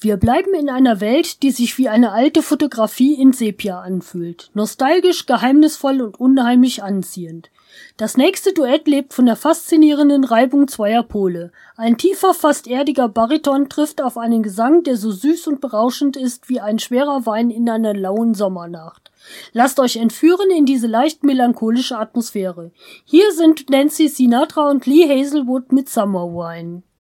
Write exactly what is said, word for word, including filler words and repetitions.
Wir bleiben in einer Welt, die sich wie eine alte Fotografie in Sepia anfühlt. Nostalgisch, geheimnisvoll und unheimlich anziehend. Das nächste Duett lebt von der faszinierenden Reibung zweier Pole. Ein tiefer, fast erdiger Bariton trifft auf einen Gesang, der so süß und berauschend ist wie ein schwerer Wein in einer lauen Sommernacht. Lasst euch entführen in diese leicht melancholische Atmosphäre. Hier sind Nancy Sinatra und Lee Hazelwood mit Summer Wine.